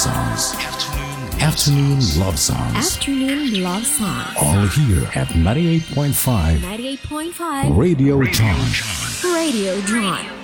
songs. Afternoon love songs. Afternoon love songs. All here at 98.5. 98.5 Radio John. Radio John.